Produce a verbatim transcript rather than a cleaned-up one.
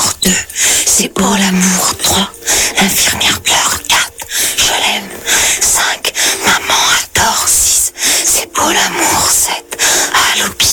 mort. Deux, c'est pour l'amour. Trois, l'infirmière pleure. Quatre, je l'aime. Cinq, maman adore. Six, c'est pour l'amour. Sept, à l'hôpital.